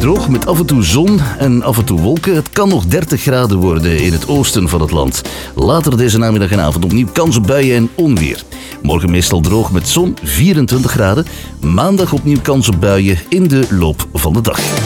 Droog met af en toe zon en af en toe wolken. Het kan nog 30 graden worden in het oosten van het land. Later deze namiddag en avond opnieuw kans op buien en onweer. Morgen meestal droog met zon, 24 graden. Maandag opnieuw kans op buien in de loop van de dag.